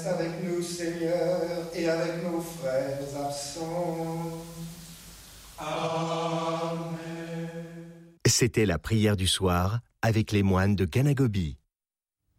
reste avec nous, Seigneur, et avec nos frères absents. Amen. C'était la prière du soir avec les moines de Ganagobi.